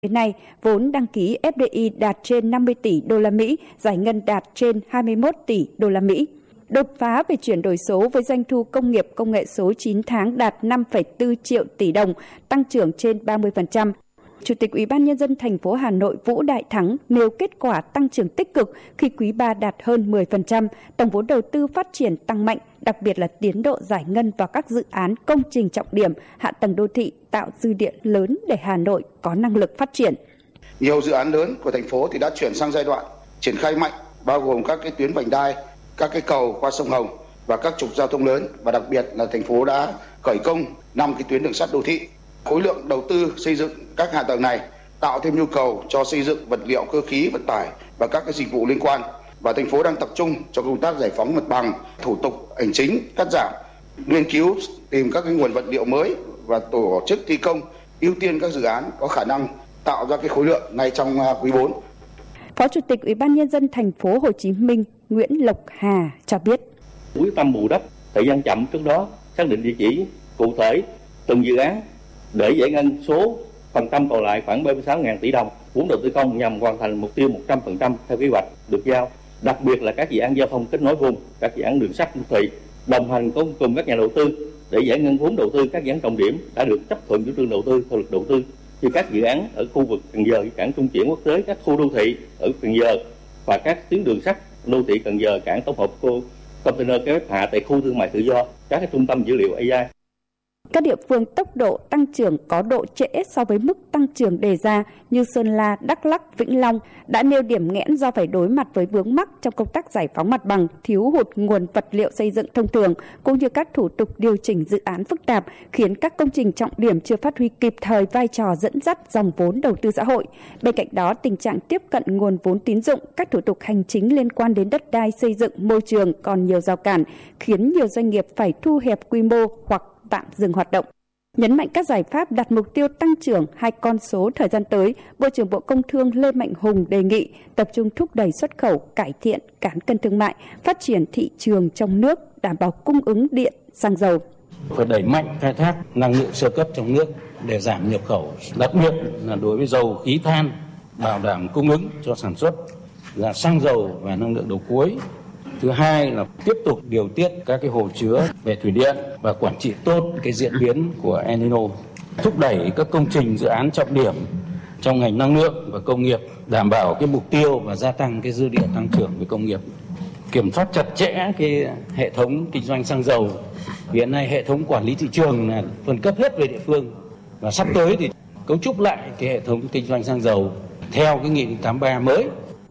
Đến nay, vốn đăng ký FDI đạt trên 50 tỷ đô la Mỹ, giải ngân đạt trên 21 tỷ đô la Mỹ. Đột phá về chuyển đổi số với doanh thu công nghiệp công nghệ số 9 tháng đạt 5,4 triệu tỷ đồng, tăng trưởng trên 30%. Chủ tịch Ủy ban Nhân dân thành phố Hà Nội Vũ Đại Thắng nêu kết quả tăng trưởng tích cực khi quý 3 đạt hơn 10%, tổng vốn đầu tư phát triển tăng mạnh, đặc biệt là tiến độ giải ngân vào các dự án công trình trọng điểm, hạ tầng đô thị tạo dư địa lớn để Hà Nội có năng lực phát triển. Nhiều dự án lớn của thành phố thì đã chuyển sang giai đoạn triển khai mạnh, bao gồm các cái tuyến vành đai, các cái cầu qua sông Hồng và các trục giao thông lớn, và đặc biệt là thành phố đã khởi công 5 cái tuyến đường sắt đô thị. Khối lượng đầu tư xây dựng các hạ tầng này tạo thêm nhu cầu cho xây dựng vật liệu cơ khí vận tải và các cái dịch vụ liên quan, và thành phố đang tập trung cho công tác giải phóng mặt bằng, thủ tục hành chính cắt giảm, nghiên cứu tìm các cái nguồn vật liệu mới và tổ chức thi công, ưu tiên các dự án có khả năng tạo ra cái khối lượng ngay trong quý 4. Phó Chủ tịch Ủy ban Nhân dân thành phố Hồ Chí Minh Nguyễn Lộc Hà cho biết: Quyết tâm bù đắp thời gian chậm trước đó, xác định địa chỉ cụ thể từng dự án để giải ngân số phần trăm còn lại khoảng 36.000 tỷ đồng vốn đầu tư công nhằm hoàn thành mục tiêu 100% theo kế hoạch được giao. Đặc biệt là các dự án giao thông kết nối vùng, các dự án đường sắt đô thị, đồng hành cùng các nhà đầu tư để giải ngân vốn đầu tư các dự án trọng điểm đã được chấp thuận chủ trương đầu tư theo luật đầu tư, như các dự án ở khu vực Cần Giờ, cảng trung chuyển quốc tế, các khu đô thị ở Cần Giờ và các tuyến đường sắt đô thị Cần Giờ, cảng tổng hợp container kéo hạ tại khu thương mại tự do, các cái trung tâm dữ liệu AI. Các địa phương tốc độ tăng trưởng có độ trễ so với mức tăng trưởng đề ra như Sơn La, Đắk Lắk, Vĩnh Long đã nêu điểm nghẽn do phải đối mặt với vướng mắc trong công tác giải phóng mặt bằng, thiếu hụt nguồn vật liệu xây dựng thông thường, cũng như các thủ tục điều chỉnh dự án phức tạp, khiến các công trình trọng điểm chưa phát huy kịp thời vai trò dẫn dắt dòng vốn đầu tư xã hội. Bên cạnh đó, tình trạng tiếp cận nguồn vốn tín dụng, các thủ tục hành chính liên quan đến đất đai, xây dựng, môi trường còn nhiều rào cản, khiến nhiều doanh nghiệp phải thu hẹp quy mô hoặc tạm dừng hoạt động. Nhấn mạnh các giải pháp đặt mục tiêu tăng trưởng 2 con số thời gian tới, Bộ trưởng Bộ Công Thương Lê Mạnh Hùng đề nghị tập trung thúc đẩy xuất khẩu, cải thiện cán cân thương mại, phát triển thị trường trong nước, đảm bảo cung ứng điện, xăng dầu. Phải đẩy mạnh khai thác năng lượng sơ cấp trong nước để giảm nhập khẩu, đặc biệt là đối với dầu, khí, than, bảo đảm cung ứng cho sản xuất là xăng dầu và năng lượng đầu cuối. Thứ hai là tiếp tục điều tiết các cái hồ chứa về thủy điện và quản trị tốt cái diễn biến của El Nino, thúc đẩy các công trình dự án trọng điểm trong ngành năng lượng và công nghiệp, đảm bảo cái mục tiêu và gia tăng cái dư địa tăng trưởng về công nghiệp, kiểm soát chặt chẽ cái hệ thống kinh doanh xăng dầu. Hiện nay hệ thống quản lý thị trường là phân cấp hết về địa phương, và sắp tới thì cấu trúc lại cái hệ thống kinh doanh xăng dầu theo cái nghị định 83 mới.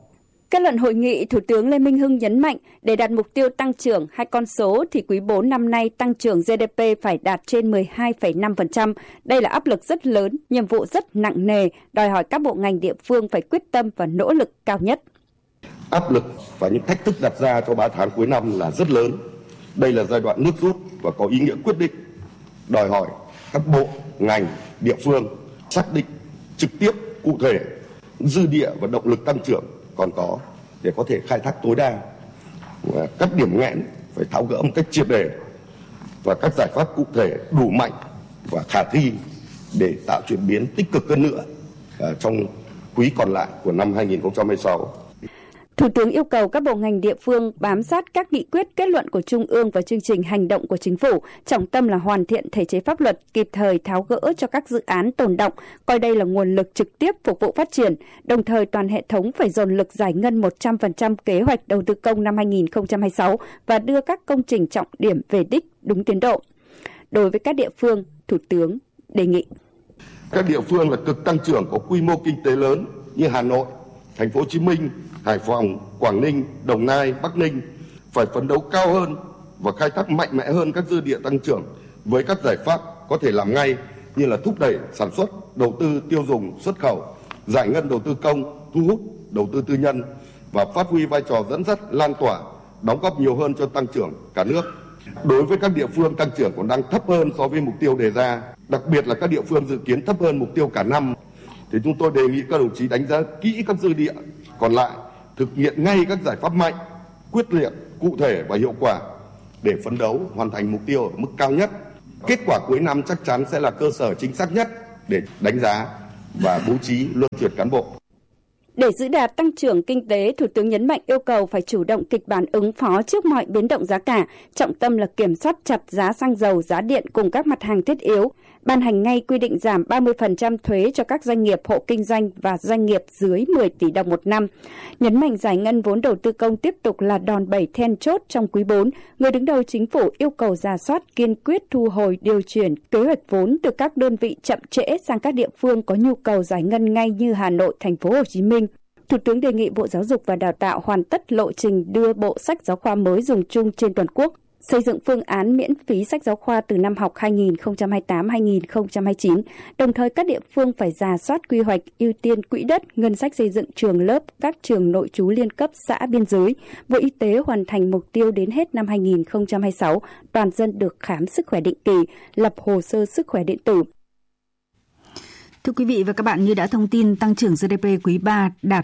Kết luận hội nghị, Thủ tướng Lê Minh Hưng nhấn mạnh để đạt mục tiêu tăng trưởng 2 con số thì quý 4 năm nay tăng trưởng GDP phải đạt trên 12,5%. Đây là áp lực rất lớn, nhiệm vụ rất nặng nề, đòi hỏi các bộ ngành địa phương phải quyết tâm và nỗ lực cao nhất. Áp lực và những thách thức đặt ra cho 3 tháng cuối năm là rất lớn. Đây là giai đoạn nước rút và có ý nghĩa quyết định, đòi hỏi các bộ, ngành, địa phương xác định trực tiếp, cụ thể dư địa và động lực tăng trưởng còn có để có thể khai thác tối đa, các điểm nghẽn phải tháo gỡ một cách triệt để, và các giải pháp cụ thể đủ mạnh và khả thi để tạo chuyển biến tích cực hơn nữa trong quý còn lại của năm 2026. Thủ tướng yêu cầu các bộ ngành địa phương bám sát các nghị quyết, kết luận của Trung ương và chương trình hành động của Chính phủ, trọng tâm là hoàn thiện thể chế pháp luật, kịp thời tháo gỡ cho các dự án tồn đọng, coi đây là nguồn lực trực tiếp phục vụ phát triển. Đồng thời toàn hệ thống phải dồn lực giải ngân 100% kế hoạch đầu tư công năm 2026 và đưa các công trình trọng điểm về đích đúng tiến độ. Đối với các địa phương, Thủ tướng đề nghị các địa phương là cực tăng trưởng có quy mô kinh tế lớn như Hà Nội, Thành phố Hồ Chí Minh, Hải Phòng, Quảng Ninh, Đồng Nai, Bắc Ninh phải phấn đấu cao hơn và khai thác mạnh mẽ hơn các dư địa tăng trưởng với các giải pháp có thể làm ngay như là thúc đẩy sản xuất, đầu tư tiêu dùng, xuất khẩu, giải ngân đầu tư công, thu hút đầu tư tư nhân và phát huy vai trò dẫn dắt, lan tỏa, đóng góp nhiều hơn cho tăng trưởng cả nước. Đối với các địa phương tăng trưởng còn đang thấp hơn so với mục tiêu đề ra, đặc biệt là các địa phương dự kiến thấp hơn mục tiêu cả năm, thì chúng tôi đề nghị các đồng chí đánh giá kỹ các dư địa còn lại, thực hiện ngay các giải pháp mạnh, quyết liệt, cụ thể và hiệu quả để phấn đấu hoàn thành mục tiêu ở mức cao nhất. Kết quả cuối năm chắc chắn sẽ là cơ sở chính xác nhất để đánh giá và bố trí luân chuyển cán bộ. Để giữ đạt tăng trưởng kinh tế, Thủ tướng nhấn mạnh yêu cầu phải chủ động kịch bản ứng phó trước mọi biến động giá cả, trọng tâm là kiểm soát chặt giá xăng dầu, giá điện cùng các mặt hàng thiết yếu, ban hành ngay quy định giảm 30% thuế cho các doanh nghiệp, hộ kinh doanh và doanh nghiệp dưới 10 tỷ đồng một năm. Nhấn mạnh giải ngân vốn đầu tư công tiếp tục là đòn bẩy then chốt trong quý 4, người đứng đầu chính phủ yêu cầu rà soát kiên quyết thu hồi điều chuyển kế hoạch vốn từ các đơn vị chậm trễ sang các địa phương có nhu cầu giải ngân ngay như Hà Nội, Thành phố Hồ Chí Minh. Thủ tướng đề nghị Bộ Giáo dục và Đào tạo hoàn tất lộ trình đưa bộ sách giáo khoa mới dùng chung trên toàn quốc, xây dựng phương án miễn phí sách giáo khoa từ năm học 2028-2029, đồng thời các địa phương phải rà soát quy hoạch ưu tiên quỹ đất, ngân sách xây dựng trường lớp, các trường nội trú liên cấp xã biên giới. Bộ Y tế hoàn thành mục tiêu đến hết năm 2026, toàn dân được khám sức khỏe định kỳ, lập hồ sơ sức khỏe điện tử. Thưa quý vị và các bạn, như đã thông tin, tăng trưởng GDP quý 3 đạt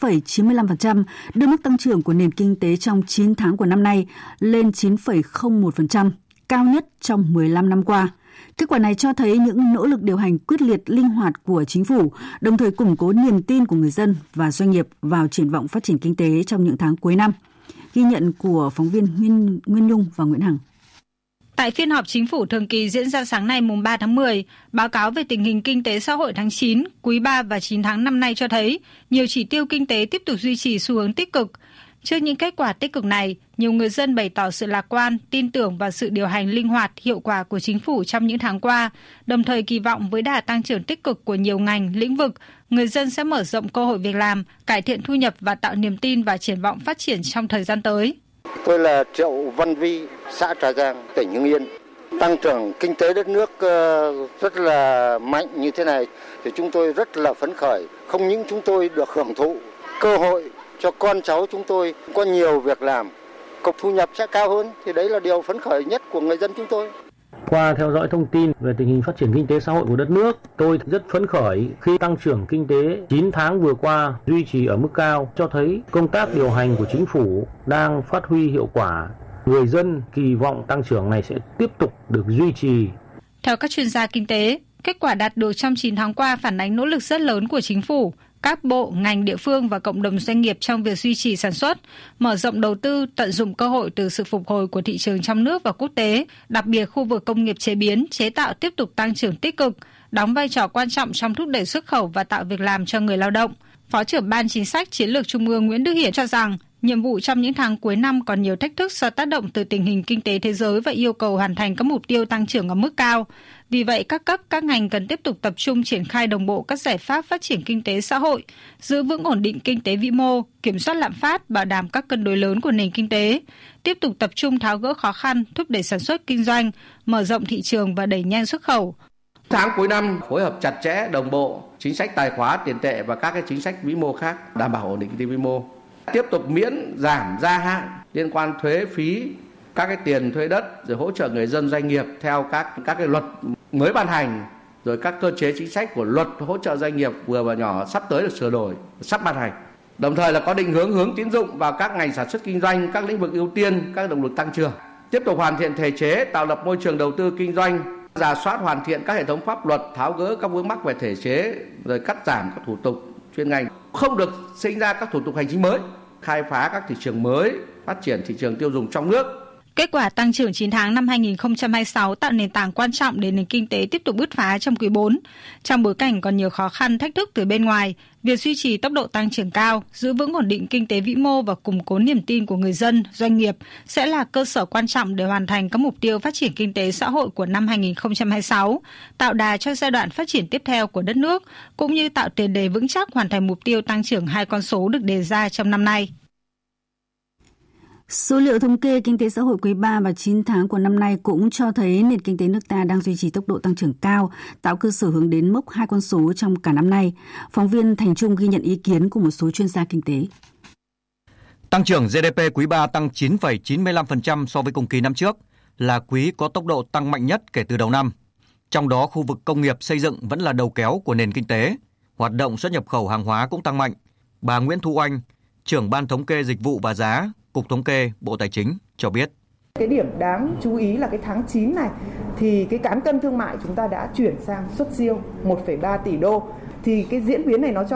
9,95%, đưa mức tăng trưởng của nền kinh tế trong 9 tháng của năm nay lên 9,01%, cao nhất trong 15 năm qua. Kết quả này cho thấy những nỗ lực điều hành quyết liệt, linh hoạt của chính phủ, đồng thời củng cố niềm tin của người dân và doanh nghiệp vào triển vọng phát triển kinh tế trong những tháng cuối năm. Ghi nhận của phóng viên Nguyên Nhung và Nguyễn Hằng. Tại phiên họp chính phủ thường kỳ diễn ra sáng nay mùng 3 tháng 10, báo cáo về tình hình kinh tế xã hội tháng 9, quý 3 và 9 tháng năm nay cho thấy nhiều chỉ tiêu kinh tế tiếp tục duy trì xu hướng tích cực. Trước những kết quả tích cực này, nhiều người dân bày tỏ sự lạc quan, tin tưởng vào sự điều hành linh hoạt, hiệu quả của chính phủ trong những tháng qua, đồng thời kỳ vọng với đà tăng trưởng tích cực của nhiều ngành, lĩnh vực, người dân sẽ mở rộng cơ hội việc làm, cải thiện thu nhập và tạo niềm tin và triển vọng phát triển trong thời gian tới. Tôi là Triệu Văn Vi, xã Trà Giang, tỉnh Hưng Yên. Tăng trưởng kinh tế đất nước rất là mạnh như thế này thì chúng tôi rất là phấn khởi. Không những chúng tôi được hưởng thụ cơ hội cho con cháu chúng tôi có nhiều việc làm, cục thu nhập sẽ cao hơn, thì đấy là điều phấn khởi nhất của người dân chúng tôi. Qua theo dõi thông tin về tình hình phát triển kinh tế xã hội của đất nước, tôi rất phấn khởi khi tăng trưởng kinh tế 9 tháng vừa qua duy trì ở mức cao, cho thấy công tác điều hành của chính phủ đang phát huy hiệu quả. Người dân kỳ vọng tăng trưởng này sẽ tiếp tục được duy trì. Theo các chuyên gia kinh tế, kết quả đạt được trong 9 tháng qua phản ánh nỗ lực rất lớn của chính phủ, các bộ, ngành, địa phương và cộng đồng doanh nghiệp trong việc duy trì sản xuất, mở rộng đầu tư, tận dụng cơ hội từ sự phục hồi của thị trường trong nước và quốc tế, đặc biệt khu vực công nghiệp chế biến, chế tạo tiếp tục tăng trưởng tích cực, đóng vai trò quan trọng trong thúc đẩy xuất khẩu và tạo việc làm cho người lao động. Phó trưởng Ban Chính sách Chiến lược Trung ương Nguyễn Đức Hiển cho rằng, nhiệm vụ trong những tháng cuối năm còn nhiều thách thức do tác động từ tình hình kinh tế thế giới và yêu cầu hoàn thành các mục tiêu tăng trưởng ở mức cao. Vì vậy, các cấp, các ngành cần tiếp tục tập trung triển khai đồng bộ các giải pháp phát triển kinh tế xã hội, giữ vững ổn định kinh tế vĩ mô, kiểm soát lạm phát, bảo đảm các cân đối lớn của nền kinh tế, tiếp tục tập trung tháo gỡ khó khăn, thúc đẩy sản xuất kinh doanh, mở rộng thị trường và đẩy nhanh xuất khẩu. Tháng cuối năm phối hợp chặt chẽ, đồng bộ chính sách tài khóa, tiền tệ và các cái chính sách vĩ mô khác đảm bảo ổn định kinh tế vĩ mô. Tiếp tục miễn giảm gia hạn liên quan thuế phí, các cái tiền thuế đất, rồi hỗ trợ người dân doanh nghiệp theo các cái luật mới ban hành, rồi các cơ chế chính sách của luật hỗ trợ doanh nghiệp vừa và nhỏ sắp tới được sửa đổi, sắp ban hành. Đồng thời là có định hướng tín dụng vào các ngành sản xuất kinh doanh, các lĩnh vực ưu tiên, các động lực tăng trưởng. Tiếp tục hoàn thiện thể chế, tạo lập môi trường đầu tư kinh doanh, rà soát hoàn thiện các hệ thống pháp luật, tháo gỡ các vướng mắc về thể chế, rồi cắt giảm các thủ tục chuyên ngành, không được sinh ra các thủ tục hành chính mới, khai phá các thị trường mới, phát triển thị trường tiêu dùng trong nước. Kết quả tăng trưởng 9 tháng năm 2026 tạo nền tảng quan trọng để nền kinh tế tiếp tục bứt phá trong quý 4. Trong bối cảnh còn nhiều khó khăn thách thức từ bên ngoài, việc duy trì tốc độ tăng trưởng cao, giữ vững ổn định kinh tế vĩ mô và củng cố niềm tin của người dân, doanh nghiệp sẽ là cơ sở quan trọng để hoàn thành các mục tiêu phát triển kinh tế xã hội của năm 2026, tạo đà cho giai đoạn phát triển tiếp theo của đất nước, cũng như tạo tiền đề vững chắc hoàn thành mục tiêu tăng trưởng 2 con số được đề ra trong năm nay. Số liệu thống kê kinh tế xã hội quý 3 và 9 tháng của năm nay cũng cho thấy nền kinh tế nước ta đang duy trì tốc độ tăng trưởng cao, tạo cơ sở hướng đến mốc 2 con số trong cả năm nay. Phóng viên Thành Trung ghi nhận ý kiến của một số chuyên gia kinh tế. Tăng trưởng GDP quý 3 tăng 9,95% so với cùng kỳ năm trước, là quý có tốc độ tăng mạnh nhất kể từ đầu năm. Trong đó, khu vực công nghiệp xây dựng vẫn là đầu kéo của nền kinh tế. Hoạt động xuất nhập khẩu hàng hóa cũng tăng mạnh. Bà Nguyễn Thu Oanh, trưởng Ban Thống kê Dịch vụ và Giá, Cục Thống kê, Bộ Tài chính cho biết. Cái điểm đáng chú ý là cái tháng 9 này thì cái cán cân thương mại chúng ta đã chuyển sang xuất siêu 1,3 tỷ đô. Thì cái diễn biến này nó cho